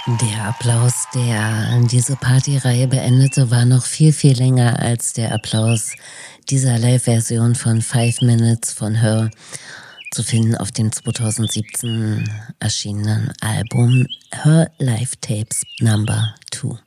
Der Applaus, der diese Partyreihe beendete, war noch viel, viel länger als der Applaus dieser Live-Version von 5 Minutes von Her, zu finden auf dem 2017 erschienenen Album Her Live Tapes Number 2.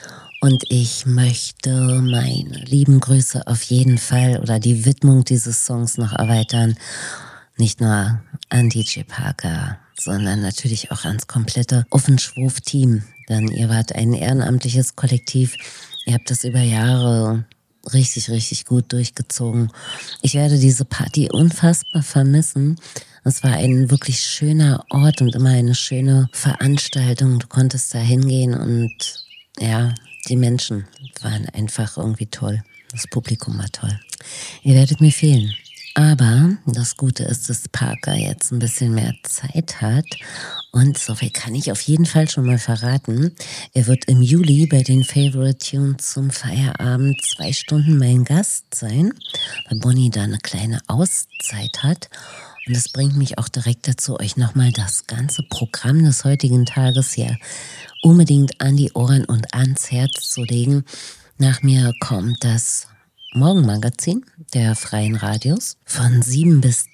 Und ich möchte meine lieben Grüße auf jeden Fall oder die Widmung dieses Songs noch erweitern. Nicht nur an DJ Parker, sondern natürlich auch ans komplette Offenschwurf-Team. Denn ihr wart ein ehrenamtliches Kollektiv. Ihr habt das über Jahre richtig, richtig gut durchgezogen. Ich werde diese Party unfassbar vermissen. Es war ein wirklich schöner Ort und immer eine schöne Veranstaltung. Du konntest da hingehen und ja, die Menschen waren einfach irgendwie toll. Das Publikum war toll. Ihr werdet mir fehlen. Aber das Gute ist, dass Parker jetzt ein bisschen mehr Zeit hat. Und so viel kann ich auf jeden Fall schon mal verraten. Er wird im Juli bei den Favorite Tunes zum Feierabend 2 Stunden mein Gast sein, weil Bonnie da eine kleine Auszeit hat. Und das bringt mich auch direkt dazu, euch nochmal das ganze Programm des heutigen Tages hier unbedingt an die Ohren und ans Herz zu legen. Nach mir kommt das Morgenmagazin der Freien Radios von 7 bis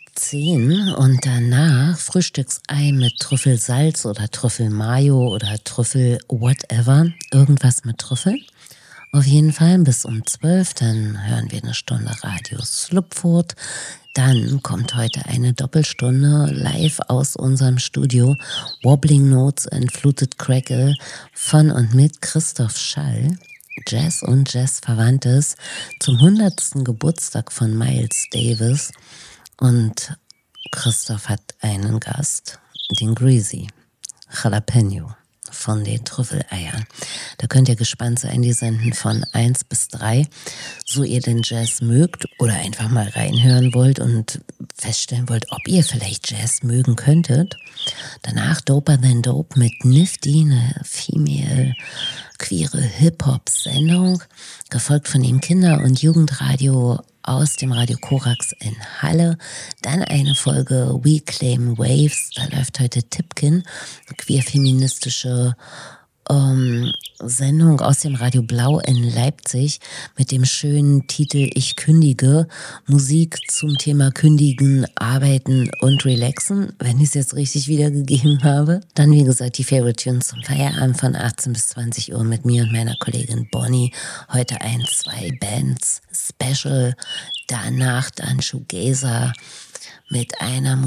10 und danach Frühstücksei mit Trüffelsalz oder Trüffelmayo oder Trüffel whatever, irgendwas mit Trüffel. Auf jeden Fall bis um 12, dann hören wir eine Stunde Radio Slupfurt. Dann kommt heute eine Doppelstunde live aus unserem Studio Wobbling Notes and Fluted Crackle von und mit Christoph Schall. Jazz und Jazz-Verwandtes zum 100. Geburtstag von Miles Davis. Und Christoph hat einen Gast, den Greasy Jalapeno von den Trüffeleiern. Da könnt ihr gespannt sein, die senden von 1 bis 3, so ihr den Jazz mögt oder einfach mal reinhören wollt und feststellen wollt, ob ihr vielleicht Jazz mögen könntet. Danach Doper Than Dope mit Nifty, eine female queere Hip-Hop-Sendung, gefolgt von dem Kinder- und Jugendradio aus dem Radio Korax in Halle. Dann eine Folge We Claim Waves, da läuft heute Tipkin, eine queer-feministische Sendung aus dem Radio Blau in Leipzig mit dem schönen Titel Ich kündige, Musik zum Thema Kündigen, Arbeiten und Relaxen, wenn ich es jetzt richtig wiedergegeben habe. Dann wie gesagt die Favorite Tunes zum Feierabend von 18 bis 20 Uhr mit mir und meiner Kollegin Bonnie. Heute 2 Bands Special, danach dann Shoegazer mit einer